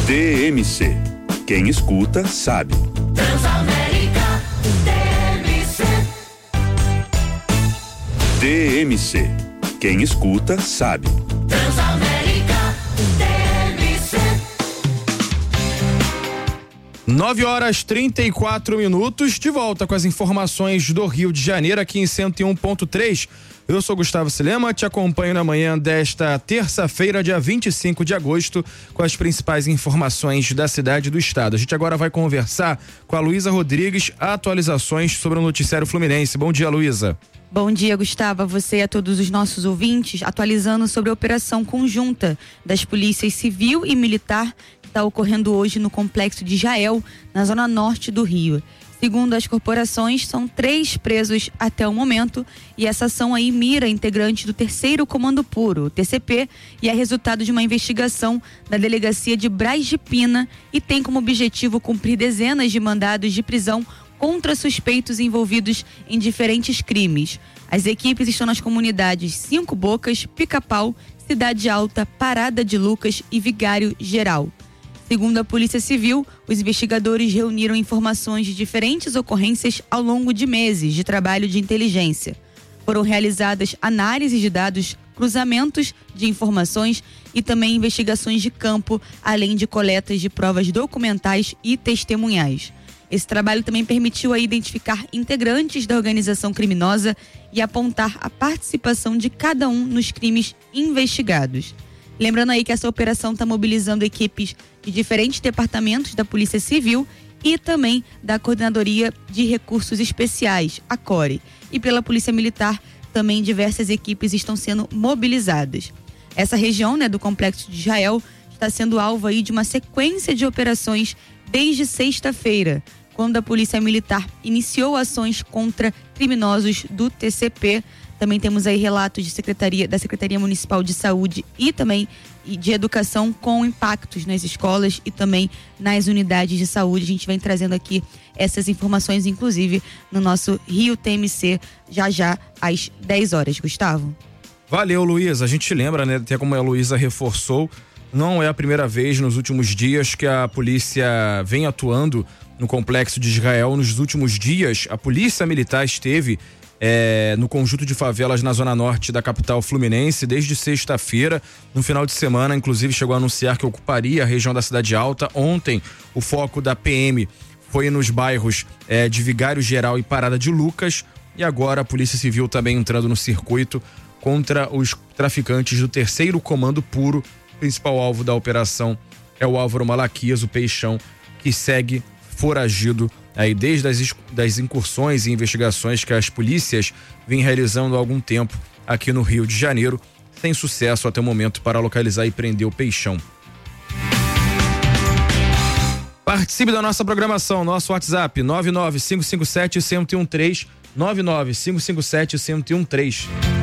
DMC. Quem escuta, sabe. Transamérica, DMC. DMC. Quem escuta, sabe. Transamérica, DMC. 9h34, de volta com as informações do Rio de Janeiro, aqui em 101.3. Eu sou Gustavo Silema, te acompanho na manhã desta terça-feira, dia 25 de agosto, com as principais informações da cidade e do estado. A gente agora vai conversar com a Luísa Rodrigues, atualizações sobre o noticiário fluminense. Bom dia, Luísa. Bom dia, Gustavo, a você e a todos os nossos ouvintes, atualizando sobre a operação conjunta das polícias civil e militar que está ocorrendo hoje no complexo de Jael, na zona norte do Rio. Segundo as corporações, são 3 presos até o momento e essa ação aí mira integrantes do 3º Comando Puro, o TCP, e é resultado de uma investigação da delegacia de Braz de Pina e tem como objetivo cumprir dezenas de mandados de prisão contra suspeitos envolvidos em diferentes crimes. As equipes estão nas comunidades 5 Bocas, Pica-Pau, Cidade Alta, Parada de Lucas e Vigário Geral. Segundo a Polícia Civil, os investigadores reuniram informações de diferentes ocorrências ao longo de meses de trabalho de inteligência. Foram realizadas análises de dados, cruzamentos de informações e também investigações de campo, além de coletas de provas documentais e testemunhais. Esse trabalho também permitiu aí identificar integrantes da organização criminosa e apontar a participação de cada um nos crimes investigados. Lembrando aí que essa operação está mobilizando equipes de diferentes departamentos da Polícia Civil e também da Coordenadoria de Recursos Especiais, a CORE. E pela Polícia Militar, também diversas equipes estão sendo mobilizadas. Essa região, do Complexo de Jael, está sendo alvo aí de uma sequência de operações desde sexta-feira, quando a Polícia Militar iniciou ações contra criminosos do TCP. Também temos aí relatos da Secretaria Municipal de Saúde e também de Educação com impactos nas escolas e também nas unidades de saúde. A gente vem trazendo aqui essas informações, inclusive, no nosso Rio TMC, já às 10 horas. Gustavo. Valeu, Luísa. A gente lembra, até como a Luísa reforçou, não é a primeira vez nos últimos dias que a polícia vem atuando no Complexo de Israel. Nos últimos dias, a Polícia Militar esteve no conjunto de favelas na zona norte da capital fluminense desde sexta-feira. No final de semana, inclusive, chegou a anunciar que ocuparia a região da Cidade Alta. Ontem, o foco da PM foi nos bairros de Vigário Geral e Parada de Lucas, e agora a Polícia Civil também entrando no circuito contra os traficantes do 3º Comando Puro. O principal alvo da operação é o Álvaro Malaquias, o Peixão, que segue foragido aí desde das incursões e investigações que as polícias vêm realizando há algum tempo aqui no Rio de Janeiro, sem sucesso até o momento para localizar e prender o Peixão. Participe da nossa programação, nosso WhatsApp 99557-1013, 99557-1013.